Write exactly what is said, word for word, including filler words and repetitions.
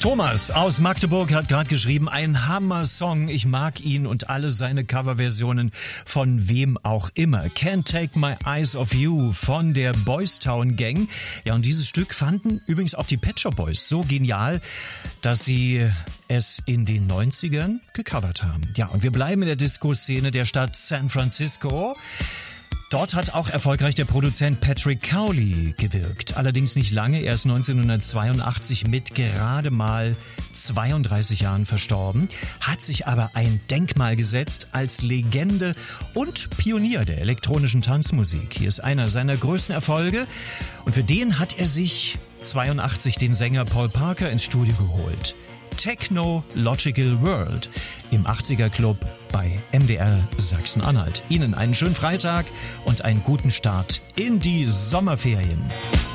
Thomas aus Magdeburg hat gerade geschrieben, ein Hammer-Song. Ich mag ihn und alle seine Coverversionen von wem auch immer. Can't Take My Eyes Off You von der Boys Town Gang. Ja, und dieses Stück fanden übrigens auch die Pet Shop Boys so genial, dass sie es in den neunzigern gecovert haben. Ja, und wir bleiben in der Disco-Szene der Stadt San Francisco. Dort hat auch erfolgreich der Produzent Patrick Cowley gewirkt. Allerdings nicht lange, er ist neunzehnhundertzweiundachtzig mit gerade mal zweiunddreißig Jahren verstorben, hat sich aber ein Denkmal gesetzt als Legende und Pionier der elektronischen Tanzmusik. Hier ist einer seiner größten Erfolge und für den hat er sich zweiundachtzig den Sänger Paul Parker ins Studio geholt. Technological World im achtziger Club bei M D R Sachsen-Anhalt. Ihnen einen schönen Freitag und einen guten Start in die Sommerferien.